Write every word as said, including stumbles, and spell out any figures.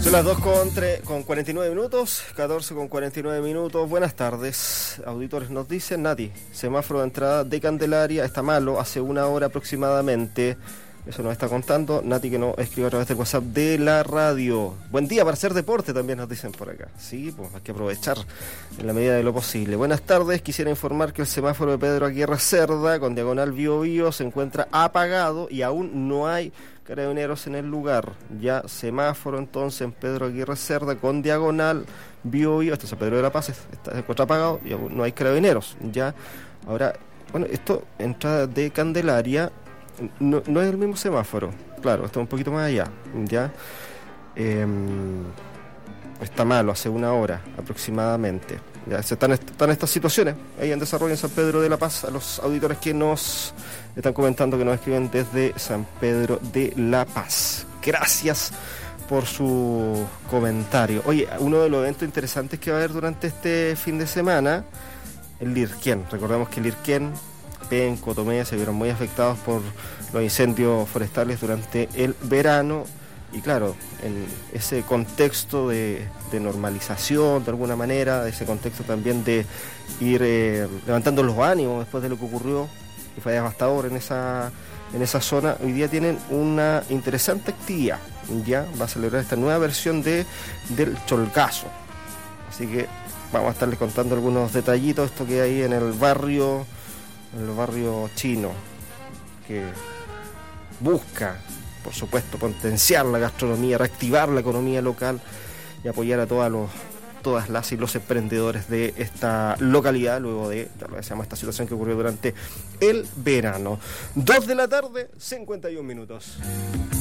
Son las dos con, tre- con cuarenta y nueve minutos, catorce con cuarenta y nueve minutos. Buenas tardes, auditores. Nos dicen, Nati, semáforo de entrada de Candelaria está malo hace una hora aproximadamente. Eso nos está contando Nati, que nos escribe a través del WhatsApp de la radio. Buen día para hacer deporte, también nos dicen por acá. Sí, pues hay que aprovechar en la medida de lo posible. Buenas tardes, quisiera informar que el semáforo de Pedro Aguirre Cerda con diagonal Bío Bío se encuentra apagado y aún no hay carabineros en el lugar. Ya semáforo entonces en Pedro Aguirre Cerda con diagonal Bío Bío, este es San Pedro de la Paz, está, se encuentra apagado y aún no hay carabineros. Ya, ahora, bueno, esto, entrada de Candelaria, no, no es el mismo semáforo, claro, está un poquito más allá, ya. Eh, está malo hace una hora aproximadamente. Ya se están, están estas situaciones ahí en desarrollo en San Pedro de la Paz. A los auditores que nos están comentando, que nos escriben desde San Pedro de la Paz, gracias por su comentario. Oye, uno de los eventos interesantes que va a haber durante este fin de semana, el Lirquén. Recordemos que el Lirquén, Penco, Tomé se vieron muy afectados por los incendios forestales durante el verano. Y claro, en ese contexto de, de normalización de alguna manera, ese contexto también de ir eh, levantando los ánimos después de lo que ocurrió y fue devastador en esa, en esa zona, hoy día tienen una interesante actividad. Ya va a celebrar esta nueva versión de del Cholgazo. Así que vamos a estarles contando algunos detallitos, esto que hay en el barrio, en el barrio chino, que busca, por supuesto, potenciar la gastronomía, reactivar la economía local y apoyar a todas, los, todas las y los emprendedores de esta localidad luego de, de esta situación que ocurrió durante el verano. Dos de la tarde, cincuenta y un minutos.